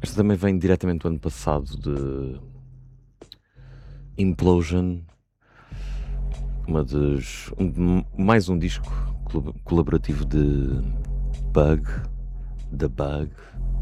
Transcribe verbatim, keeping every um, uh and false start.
Esta também vem diretamente do ano passado, de Implosion, uma dos um mais um disco colo colaborativo de Bug, da Bug.